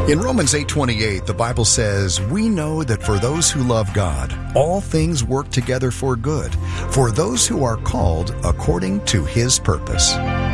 In Romans 8:28, the Bible says, "We know that for those who love God, all things work together for good, for those who are called according to His purpose."